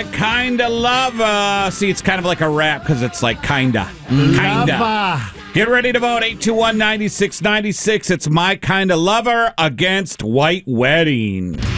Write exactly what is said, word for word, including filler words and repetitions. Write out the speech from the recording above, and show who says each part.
Speaker 1: My Kinda Lover. See, it's kind of like a rap because it's like kinda. Kinda.
Speaker 2: Lava.
Speaker 1: Get ready to vote. eight two one, nine six nine six. It's My Kinda Lover against White Wedding.